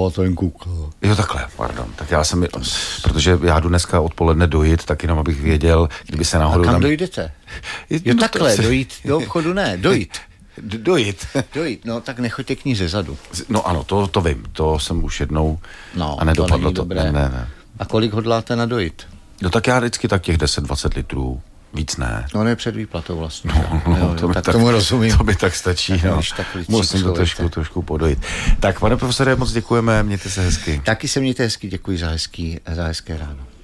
ten kukl. Jo, takhle, pardon. Tak já jsem, protože já jdu dneska odpoledne dojít, tak jenom abych věděl, kdyby se náhodou... A kam dojdete? Jo, takhle, dojít do obchodu ne, dojít. Dojít, no tak nechoďte k ní zezadu. No ano, to vím, to jsem už jednou a nedopadlo to. Není dobré. Ne. A kolik hodláte nadojit? No tak já vždycky tak těch 10-20 litrů, víc ne. No ne před výplatou vlastně. Tak tomu rozumím. To by tak stačí, no. Musím to trošku podojit. Tak, pane profesore, moc děkujeme, mějte se hezky. Taky se mějte hezky, děkuji za hezké ráno.